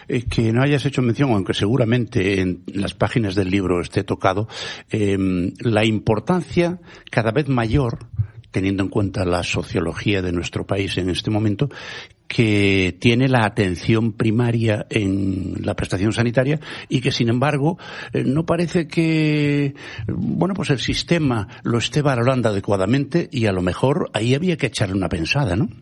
que no hayas hecho mención, aunque seguramente en las páginas del libro esté tocado, la importancia cada vez mayor, teniendo en cuenta la sociología de nuestro país en este momento, que tiene la atención primaria en la prestación sanitaria y que, sin embargo, no parece que, pues el sistema lo esté valorando adecuadamente y a lo mejor ahí había que echarle una pensada, ¿no?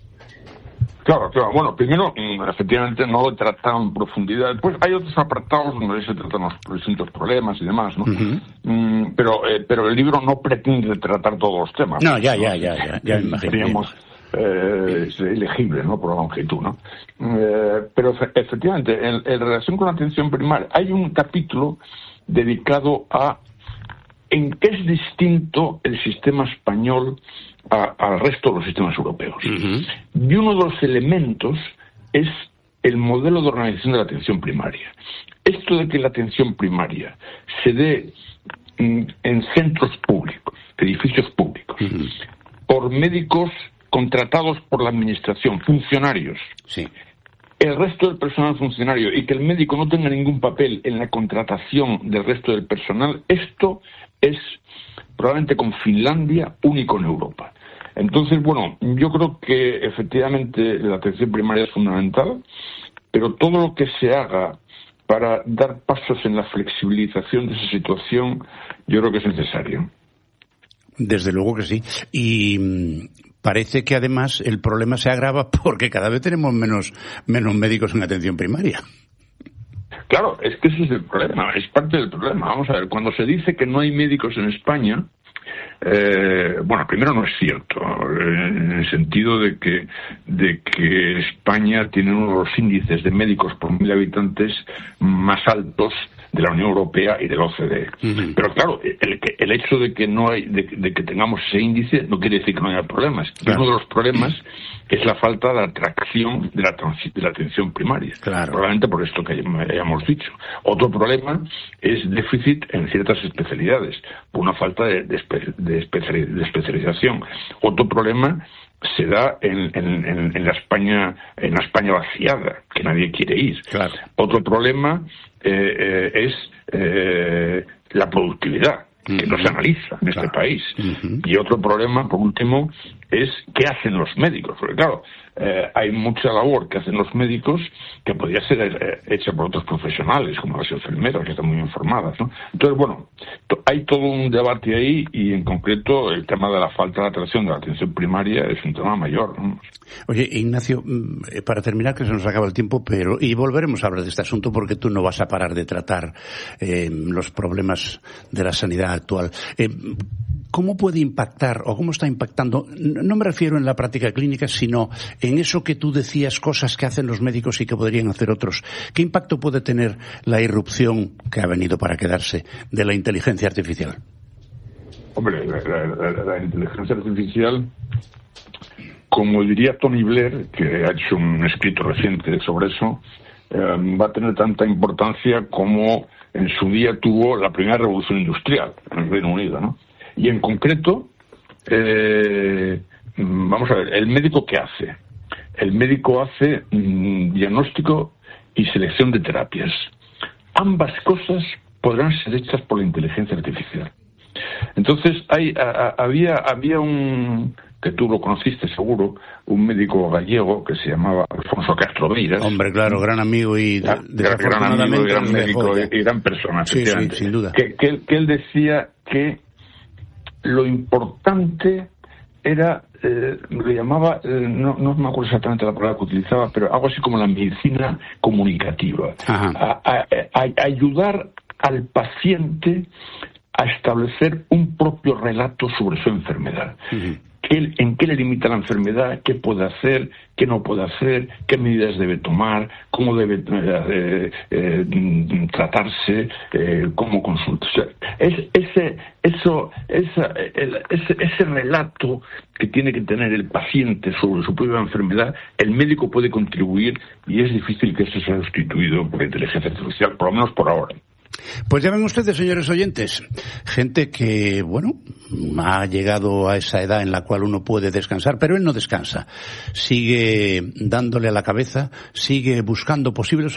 Claro. Bueno, primero, efectivamente, no lo he tratado en profundidad. Después hay otros apartados donde se tratan los distintos problemas y demás, ¿no? Uh-huh. Pero el libro no pretende tratar todos los temas. No, ya me imagino. Es elegible, ¿no? Por la longitud, ¿no? Pero efectivamente, en relación con la atención primaria, hay un capítulo dedicado a en qué es distinto el sistema español al resto de los sistemas europeos. Uh-huh. Y uno de los elementos es el modelo de organización de la atención primaria. Esto de que la atención primaria se dé en centros públicos, edificios públicos, uh-huh, por médicos contratados por la administración, funcionarios. Sí. El resto del personal funcionario, y que el médico no tenga ningún papel en la contratación del resto del personal, esto es probablemente con Finlandia único en Europa. Entonces, yo creo que efectivamente la atención primaria es fundamental, pero todo lo que se haga para dar pasos en la flexibilización de esa situación, yo creo que es necesario. Desde luego que sí. Y parece que además el problema se agrava porque cada vez tenemos menos médicos en atención primaria. Claro, es que ese es el problema, es parte del problema. Vamos a ver, cuando se dice que no hay médicos en España, primero no es cierto, en el sentido de que España tiene uno de los índices de médicos por 1.000 habitantes más altos de la Unión Europea y del OCDE. Uh-huh. Pero claro, el hecho de que no hay, de que tengamos ese índice no quiere decir que no haya problemas. Claro. Uno de los problemas es la falta de atracción de la atención primaria. Claro. Probablemente por esto que hayamos dicho. Otro problema es déficit en ciertas especialidades, por una falta de especialización. Otro problema se da en la España vaciada, que nadie quiere ir. Claro. Otro problema es la productividad, que no se analiza en este país. Uh-huh. Y otro problema, por último, es qué hacen los médicos. Porque claro, hay mucha labor que hacen los médicos que podría ser hecha por otros profesionales, como las enfermeras, que están muy informadas, ¿no? Entonces, hay todo un debate ahí, y en concreto el tema de la falta de atención de la atención primaria es un tema mayor, ¿no? Oye, Ignacio, para terminar, que se nos acaba el tiempo, y volveremos a hablar de este asunto porque tú no vas a parar de tratar los problemas de la sanidad actual. ¿Cómo puede impactar o cómo está impactando? No me refiero en la práctica clínica, sino en eso que tú decías, cosas que hacen los médicos y que podrían hacer otros. ¿Qué impacto puede tener la irrupción que ha venido para quedarse de la inteligencia artificial? Hombre, la inteligencia artificial, como diría Tony Blair, que ha hecho un escrito reciente sobre eso, va a tener tanta importancia como en su día tuvo la primera revolución industrial en el Reino Unido, ¿no? Y en concreto, vamos a ver, ¿el médico qué hace? El médico hace diagnóstico y selección de terapias. Ambas cosas podrán ser hechas por la inteligencia artificial. Entonces, había un, que tú lo conociste seguro, un médico gallego que se llamaba Alfonso Castro Beiras. Hombre, claro, gran amigo y gran amigo, gran médico y gran persona. Sí, sin duda. Que él decía que lo importante era, lo llamaba, no me acuerdo exactamente la palabra que utilizaba, pero algo así como la medicina comunicativa. Ayudar al paciente a establecer un propio relato sobre su enfermedad. Uh-huh. ¿En qué le limita la enfermedad? ¿Qué puede hacer? ¿Qué no puede hacer? ¿Qué medidas debe tomar? ¿Cómo debe tratarse? ¿Cómo consultar? Ese relato que tiene que tener el paciente sobre su propia enfermedad, el médico puede contribuir, y es difícil que esto sea sustituido por la inteligencia artificial, por lo menos por ahora. Pues ya ven ustedes, señores oyentes, gente que, ha llegado a esa edad en la cual uno puede descansar, pero él no descansa. Sigue dándole a la cabeza, sigue buscando posibles